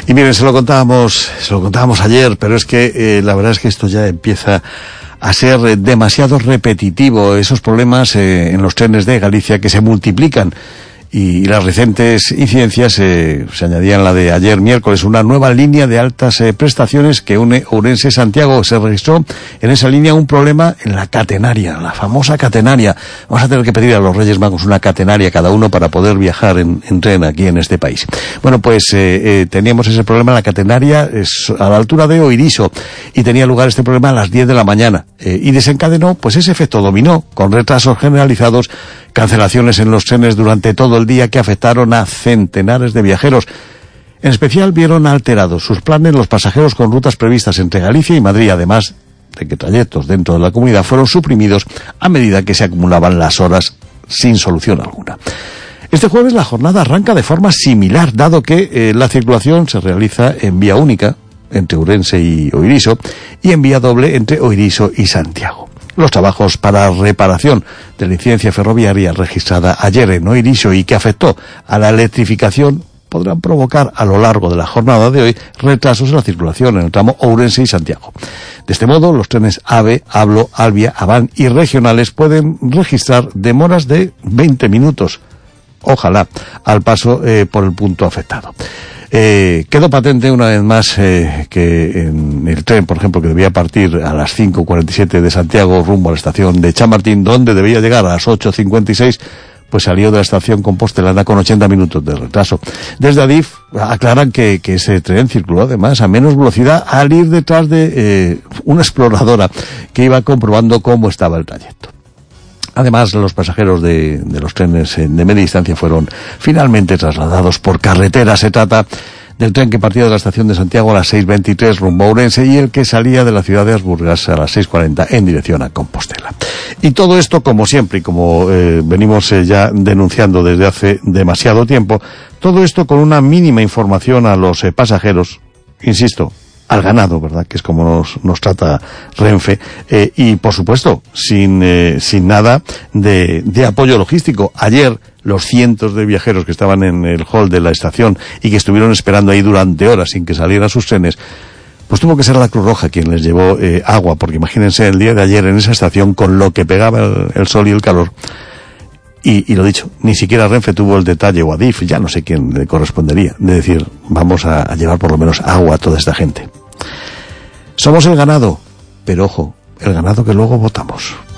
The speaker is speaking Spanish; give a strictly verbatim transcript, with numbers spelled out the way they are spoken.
Y miren, se lo contábamos, se lo contábamos ayer, pero es que eh, la verdad es que esto ya empieza a ser eh, demasiado repetitivo, esos problemas eh, en los trenes de Galicia que se multiplican. Y las recientes incidencias eh, se añadían la de ayer miércoles, una nueva línea de altas eh, prestaciones que une Ourense y Santiago. Se registró en esa línea un problema en la catenaria, la famosa catenaria. Vamos a tener que pedir a los Reyes Magos una catenaria cada uno para poder viajar en, en tren aquí en este país. Bueno, pues eh, eh, teníamos ese problema en la catenaria es a la altura de Oiriso y tenía lugar este problema a las diez de la mañana eh, y desencadenó pues ese efecto dominó con retrasos generalizados, cancelaciones en los trenes durante todo el día que afectaron a centenares de viajeros. En especial vieron alterados sus planes los pasajeros con rutas previstas entre Galicia y Madrid, además de que trayectos dentro de la comunidad fueron suprimidos a medida que se acumulaban las horas sin solución alguna. Este jueves la jornada arranca de forma similar, dado que eh, la circulación se realiza en vía única entre Ourense y Oiriso y en vía doble entre Oiriso y Santiago. Los trabajos para reparación de la incidencia ferroviaria registrada ayer en Oiriso y que afectó a la electrificación podrán provocar a lo largo de la jornada de hoy retrasos en la circulación en el tramo Ourense y Santiago. De este modo, los trenes AVE, Ablo, Albia, Aván y regionales pueden registrar demoras de veinte minutos, ojalá, al paso eh, por el punto afectado. Eh, quedó patente una vez más eh, que en el tren, por ejemplo, que debía partir a las cinco cuarenta y siete de Santiago rumbo a la estación de Chamartín, donde debía llegar a las ocho cincuenta y seis, pues salió de la estación compostelana con ochenta minutos de retraso. Desde Adif aclaran que, que ese tren circuló además a menos velocidad al ir detrás de eh, una exploradora que iba comprobando cómo estaba el trayecto. Además, los pasajeros de, de los trenes de media distancia fueron finalmente trasladados por carretera. Se trata del tren que partía de la estación de Santiago a las seis veintitrés rumbo a Ourense y el que salía de la ciudad de Asburgas a las seis cuarenta en dirección a Compostela. Y todo esto, como siempre, y como eh, venimos eh, ya denunciando desde hace demasiado tiempo, todo esto con una mínima información a los eh, pasajeros, insisto, al ganado, ¿verdad?, que es como nos, nos trata Renfe, eh, y por supuesto sin eh, sin nada de, de apoyo logístico. Ayer los cientos de viajeros que estaban en el hall de la estación y que estuvieron esperando ahí durante horas sin que salieran sus trenes, pues tuvo que ser la Cruz Roja quien les llevó eh, agua, porque imagínense el día de ayer en esa estación con lo que pegaba el, el sol y el calor. Y, y lo dicho, ni siquiera Renfe tuvo el detalle, o Adif, ya no sé quién le correspondería, de decir, vamos a, a llevar por lo menos agua a toda esta gente. Somos el ganado, pero ojo, el ganado que luego votamos.